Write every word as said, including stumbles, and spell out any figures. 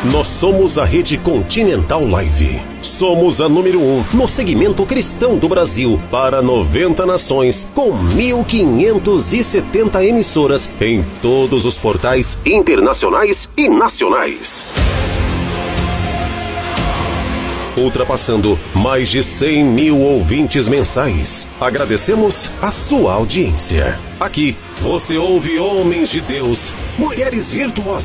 Nós somos a Rede Continental Live. Somos a número um no segmento cristão do Brasil para noventa nações, com mil quinhentas e setenta emissoras em todos os portais internacionais e nacionais. Ultrapassando mais de cem mil ouvintes mensais. Agradecemos a sua audiência. Aqui você ouve homens de Deus, mulheres virtuosas.